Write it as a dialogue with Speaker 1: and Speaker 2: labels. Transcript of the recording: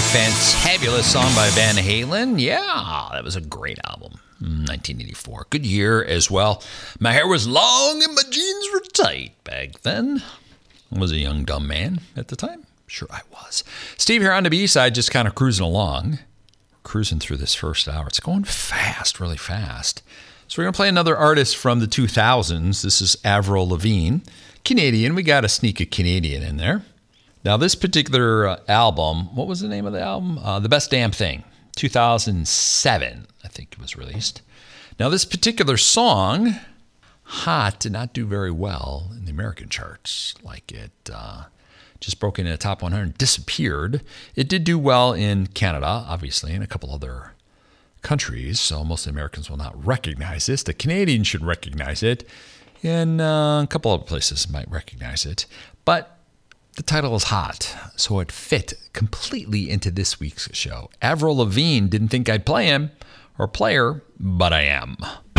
Speaker 1: Fantabulous song by Van Halen. Yeah, that was a great album. 1984. Good year as well. My hair was long and my jeans were tight back then. I was a young, dumb man at the time. Sure I was. Steve here on the B-side, just kind of cruising along. Cruising through this first hour. It's going fast, really fast. So we're going to play another artist from the 2000s. This is Avril Lavigne. Canadian. We got to sneak a Canadian in there. Now, this particular album, what was the name of the album? The Best Damn Thing. 2007, I think it was released. Now, this particular song, Hot, did not do very well in the American charts. Like it just broke into the top 100, disappeared. It did do well in Canada, obviously, and a couple other countries. So most Americans will not recognize this. The Canadians should recognize it. And a couple other places might recognize it. But the title is Hot, so it fit completely into this week's show. Avril Lavigne, didn't think I'd play him or play her, but I am.